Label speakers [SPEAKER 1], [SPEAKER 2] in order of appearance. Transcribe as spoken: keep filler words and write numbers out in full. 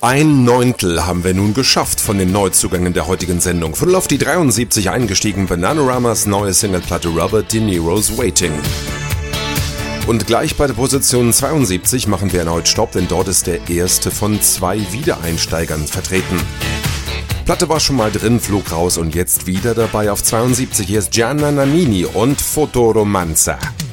[SPEAKER 1] Ein Neuntel haben wir nun geschafft von den Neuzugängen der heutigen Sendung. Viertel auf die dreiundsiebzig eingestiegen, Bananaramas neue Singleplatte Robert De Niro's Waiting. Und gleich bei der Position zweiundsiebzig machen wir erneut Stopp, denn dort ist der erste von zwei Wiedereinsteigern vertreten. Platte war schon mal drin, flog raus und jetzt wieder dabei auf zweiundsiebzig. Hier ist Gianna Nannini und Fotoromanza.